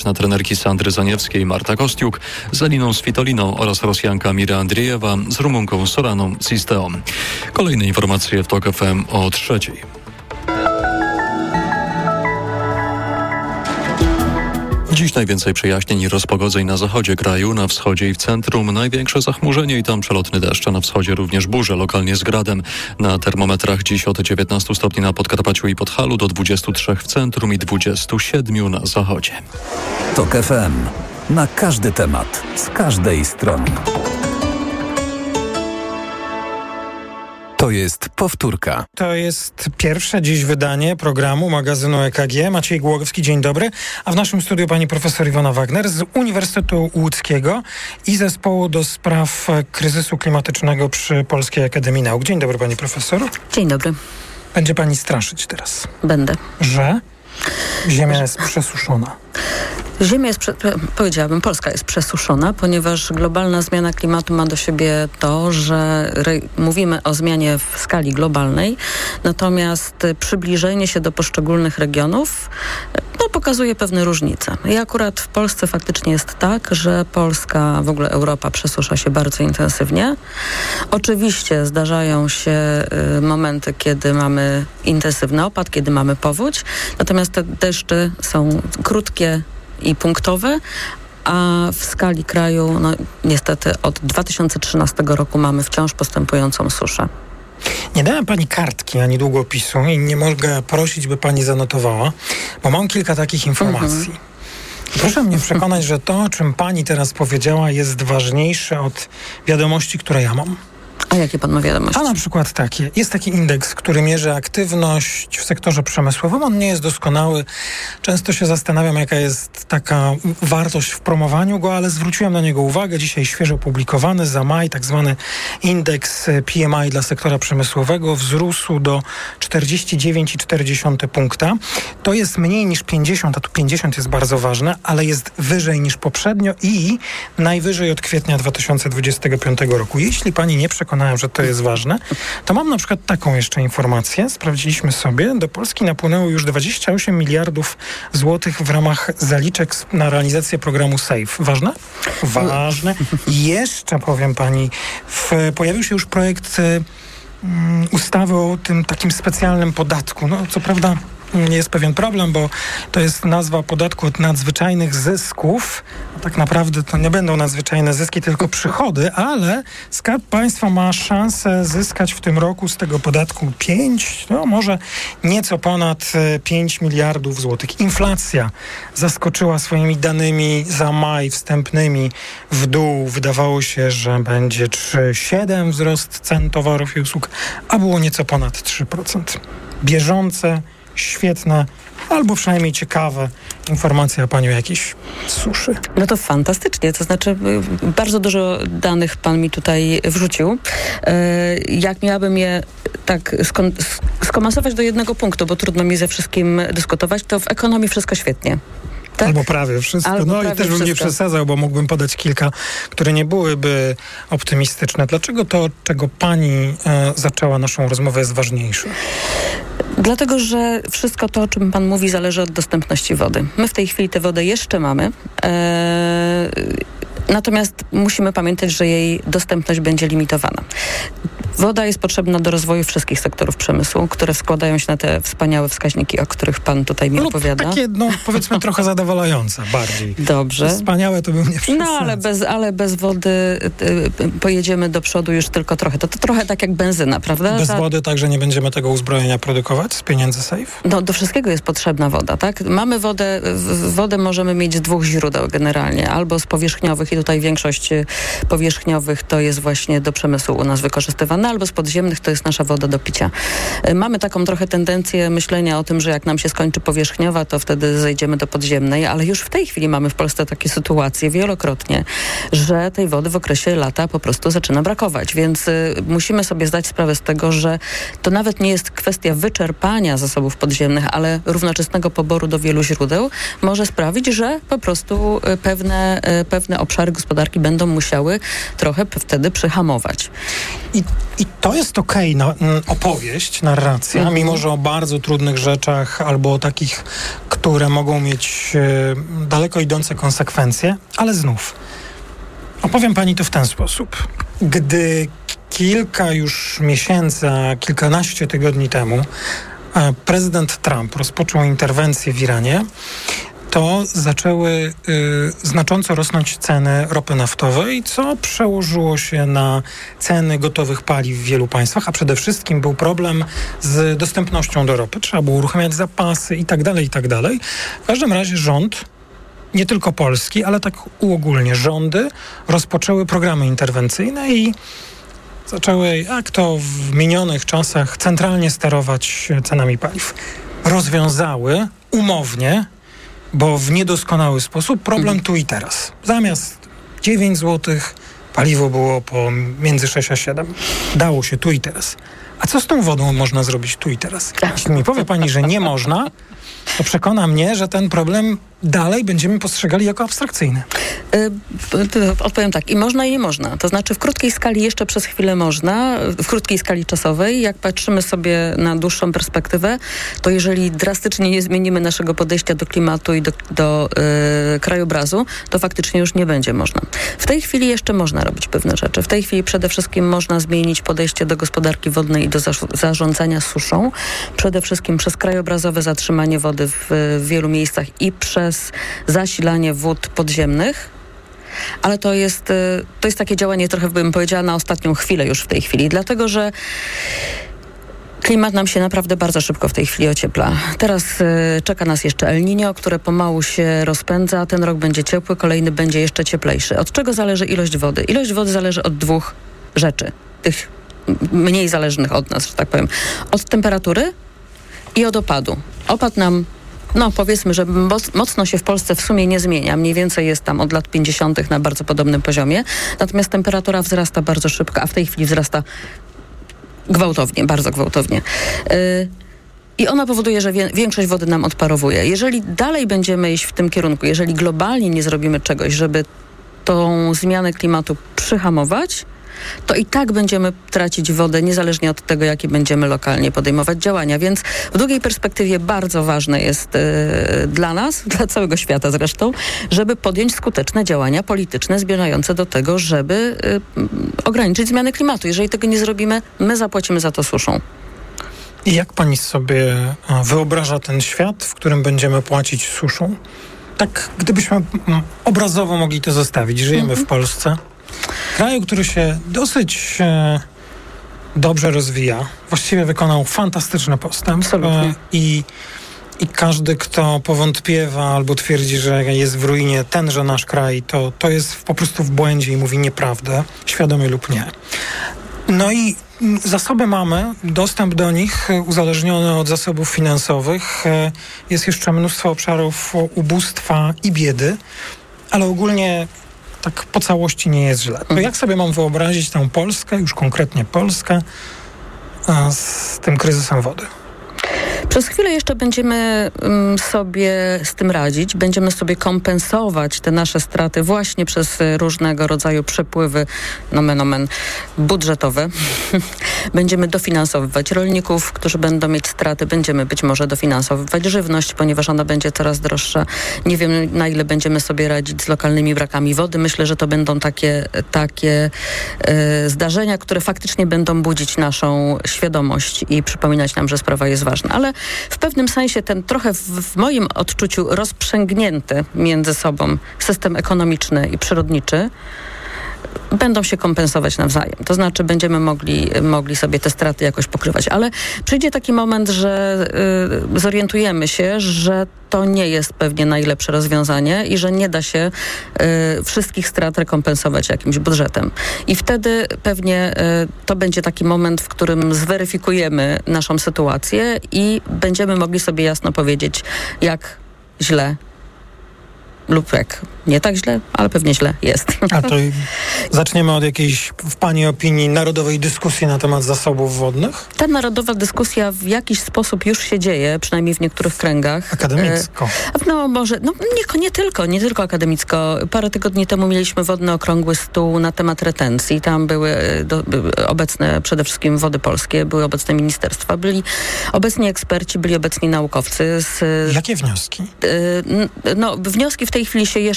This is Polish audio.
na trenerki Sandry Zaniewskiej Marta Kostiuk z Eliną Svitoliną oraz Rosjanka Mira Andriejewa z Rumunką Soraną Sisteą. Kolejne informacje w TOK FM o 3:00. Dziś najwięcej przejaśnień i rozpogodzeń na zachodzie kraju, na wschodzie i w centrum. Największe zachmurzenie i tam przelotny deszcz, a na wschodzie również burze, lokalnie z gradem. Na termometrach dziś od 19 stopni na Podkarpaciu i Podhalu do 23 w centrum i 27 na zachodzie. TOK FM. Na każdy temat, z każdej strony. To jest powtórka. To jest pierwsze dziś wydanie programu magazynu EKG. Maciej Głogowski, dzień dobry. A w naszym studiu pani profesor Iwona Wagner z Uniwersytetu Łódzkiego i Zespołu do Spraw Kryzysu Klimatycznego przy Polskiej Akademii Nauk. Dzień dobry pani profesor. Dzień dobry. Będzie pani straszyć teraz. Będę. Że Ziemia jest przesuszona. Powiedziałabym, Polska jest przesuszona, ponieważ globalna zmiana klimatu ma do siebie to, że mówimy o zmianie w skali globalnej, natomiast przybliżenie się do poszczególnych regionów pokazuje pewne różnice. I akurat w Polsce faktycznie jest tak, że Polska, w ogóle Europa przesusza się bardzo intensywnie. Oczywiście zdarzają się momenty, kiedy mamy intensywny opad, kiedy mamy powódź, natomiast te deszcze są krótkie i punktowe, a w skali kraju, niestety od 2013 roku mamy wciąż postępującą suszę. Nie dałem pani kartki ani długopisu i nie mogę prosić, by pani zanotowała, bo mam kilka takich informacji. Proszę mnie przekonać, że to, o czym pani teraz powiedziała, jest ważniejsze od wiadomości, które ja mam. A jakie pan ma wiadomości? A na przykład takie. Jest taki indeks, który mierzy aktywność w sektorze przemysłowym. On nie jest doskonały. Często się zastanawiam, jaka jest taka wartość w promowaniu go, ale zwróciłem na niego uwagę. Dzisiaj świeżo publikowany za maj, tak zwany indeks PMI dla sektora przemysłowego wzrósł do 49,4 punkta. To jest mniej niż 50, a tu 50 jest bardzo ważne, ale jest wyżej niż poprzednio i najwyżej od kwietnia 2025 roku. Jeśli pani nie przekonała, że to jest ważne, to mam na przykład taką jeszcze informację. Sprawdziliśmy sobie, do Polski napłynęło już 28 miliardów złotych w ramach zaliczek na realizację programu SAFE. Ważne? Ważne. Jeszcze powiem pani, pojawił się już projekt ustawy o tym takim specjalnym podatku. Co prawda jest pewien problem, bo to jest nazwa podatku od nadzwyczajnych zysków. Tak naprawdę to nie będą nadzwyczajne zyski, tylko przychody, ale Skarb Państwa ma szansę zyskać w tym roku z tego podatku może nieco ponad 5 miliardów złotych. Inflacja zaskoczyła swoimi danymi za maj wstępnymi w dół. Wydawało się, że będzie 3,7 wzrost cen towarów i usług, a było nieco ponad 3%. Bieżące, świetne, albo przynajmniej ciekawe informacje o pani o jakiejś suszy. No to fantastycznie, to znaczy bardzo dużo danych pan mi tutaj wrzucił. Jak miałabym je tak skomasować do jednego punktu, bo trudno mi ze wszystkim dyskutować, to w ekonomii wszystko świetnie. Tak? Albo prawie wszystko. I też bym nie przesadzał, bo mógłbym podać kilka, które nie byłyby optymistyczne. Dlaczego to, od czego pani zaczęła naszą rozmowę, jest ważniejsze? Dlatego, że wszystko to, o czym pan mówi, zależy od dostępności wody. My w tej chwili tę wodę jeszcze mamy, natomiast musimy pamiętać, że jej dostępność będzie limitowana. Woda jest potrzebna do rozwoju wszystkich sektorów przemysłu, które składają się na te wspaniałe wskaźniki, o których pan tutaj mi opowiada. Takie, powiedzmy, trochę zadowalające bardziej. Dobrze. Wspaniałe to bym nie przesadzał. Ale bez wody pojedziemy do przodu już tylko trochę. To trochę tak jak benzyna, prawda? Bez wody także nie będziemy tego uzbrojenia produkować z pieniędzy SAFE? Do wszystkiego jest potrzebna woda, tak? Mamy wodę możemy mieć z dwóch źródeł generalnie. Albo z powierzchniowych i tutaj większość powierzchniowych to jest właśnie do przemysłu u nas wykorzystywana, albo z podziemnych to jest nasza woda do picia. Mamy taką trochę tendencję myślenia o tym, że jak nam się skończy powierzchniowa, to wtedy zejdziemy do podziemnej, ale już w tej chwili mamy w Polsce takie sytuacje wielokrotnie, że tej wody w okresie lata po prostu zaczyna brakować, więc musimy sobie zdać sprawę z tego, że to nawet nie jest kwestia wyczerpania zasobów podziemnych, ale równoczesnego poboru do wielu źródeł może sprawić, że po prostu pewne obszary gospodarki będą musiały trochę wtedy przyhamować. I to jest okej, opowieść, narracja, mimo że o bardzo trudnych rzeczach albo o takich, które mogą mieć daleko idące konsekwencje, ale znów opowiem pani to w ten sposób. Gdy kilka już miesięcy, a kilkanaście tygodni temu prezydent Trump rozpoczął interwencję w Iranie, to zaczęły znacząco rosnąć ceny ropy naftowej, co przełożyło się na ceny gotowych paliw w wielu państwach, a przede wszystkim był problem z dostępnością do ropy. Trzeba było uruchamiać zapasy i tak dalej, i tak dalej. W każdym razie rząd, nie tylko polski, ale tak uogólnie, rządy rozpoczęły programy interwencyjne i zaczęły, jak to w minionych czasach, centralnie sterować cenami paliw. Rozwiązały umownie, bo w niedoskonały sposób, problem tu i teraz. Zamiast 9 zł paliwo było po między 6 a 7. Dało się tu i teraz. A co z tą wodą można zrobić tu i teraz? Jeśli mi powie pani, że nie można, to przekona mnie, że ten problem dalej będziemy postrzegali jako abstrakcyjny. Odpowiem tak, i można, i nie można. To znaczy w krótkiej skali jeszcze przez chwilę można, w krótkiej skali czasowej. Jak patrzymy sobie na dłuższą perspektywę, to jeżeli drastycznie nie zmienimy naszego podejścia do klimatu i do krajobrazu, to faktycznie już nie będzie można. W tej chwili jeszcze można robić pewne rzeczy. W tej chwili przede wszystkim można zmienić podejście do gospodarki wodnej i do zarządzania suszą. Przede wszystkim przez krajobrazowe zatrzymanie wody w wielu miejscach i przez zasilanie wód podziemnych, ale to jest takie działanie trochę, bym powiedziała, na ostatnią chwilę już w tej chwili, dlatego że klimat nam się naprawdę bardzo szybko w tej chwili ociepla. Teraz czeka nas jeszcze El Niño, które pomału się rozpędza. Ten rok będzie ciepły, kolejny będzie jeszcze cieplejszy. Od czego zależy ilość wody? Ilość wody zależy od dwóch rzeczy, tych mniej zależnych od nas, że tak powiem. Od temperatury i od opadu. Opad nam powiedzmy, że mocno się w Polsce w sumie nie zmienia. Mniej więcej jest tam od lat 50. na bardzo podobnym poziomie. Natomiast temperatura wzrasta bardzo szybko, a w tej chwili wzrasta gwałtownie, bardzo gwałtownie. I ona powoduje, że większość wody nam odparowuje. Jeżeli dalej będziemy iść w tym kierunku, jeżeli globalnie nie zrobimy czegoś, żeby tą zmianę klimatu przyhamować, to i tak będziemy tracić wodę, niezależnie od tego, jakie będziemy lokalnie podejmować działania. Więc w długiej perspektywie bardzo ważne jest dla nas, dla całego świata zresztą, żeby podjąć skuteczne działania polityczne zmierzające do tego, żeby ograniczyć zmianę klimatu. Jeżeli tego nie zrobimy, my zapłacimy za to suszą. I jak pani sobie wyobraża ten świat, w którym będziemy płacić suszą? Tak, gdybyśmy obrazowo mogli to zostawić. Żyjemy w Polsce. Kraju, który się dosyć dobrze rozwija. Właściwie wykonał fantastyczny postęp. I każdy, kto powątpiewa albo twierdzi, że jest w ruinie tenże nasz kraj, to jest po prostu w błędzie i mówi nieprawdę, świadomie lub nie. No i zasoby mamy, dostęp do nich uzależniony od zasobów finansowych. Jest jeszcze mnóstwo obszarów ubóstwa i biedy, ale ogólnie tak po całości nie jest źle. To jak sobie mam wyobrazić tę Polskę, już konkretnie Polskę, z tym kryzysem wody? Przez chwilę jeszcze będziemy sobie z tym radzić, będziemy sobie kompensować te nasze straty właśnie przez różnego rodzaju przepływy, nomen omen, budżetowe. Będziemy dofinansowywać rolników, którzy będą mieć straty, będziemy być może dofinansowywać żywność, ponieważ ona będzie coraz droższa. Nie wiem, na ile będziemy sobie radzić z lokalnymi brakami wody. Myślę, że to będą takie zdarzenia, które faktycznie będą budzić naszą świadomość i przypominać nam, że sprawa jest ważna. Ale w pewnym sensie ten trochę w moim odczuciu rozprzęgnięty między sobą system ekonomiczny i przyrodniczy będą się kompensować nawzajem. To znaczy będziemy mogli sobie te straty jakoś pokrywać. Ale przyjdzie taki moment, że zorientujemy się, że to nie jest pewnie najlepsze rozwiązanie i że nie da się wszystkich strat rekompensować jakimś budżetem. I wtedy pewnie to będzie taki moment, w którym zweryfikujemy naszą sytuację i będziemy mogli sobie jasno powiedzieć, jak źle lub jak nie tak źle, ale pewnie źle jest. A to zaczniemy od jakiejś, w pani opinii, narodowej dyskusji na temat zasobów wodnych? Ta narodowa dyskusja w jakiś sposób już się dzieje, przynajmniej w niektórych kręgach. Akademicko. No może, nie tylko akademicko. Parę tygodni temu mieliśmy wodny okrągły stół na temat retencji. Tam były obecne przede wszystkim Wody Polskie, były obecne ministerstwa, byli obecni eksperci, byli obecni naukowcy. Jakie wnioski? Wnioski w tej chwili się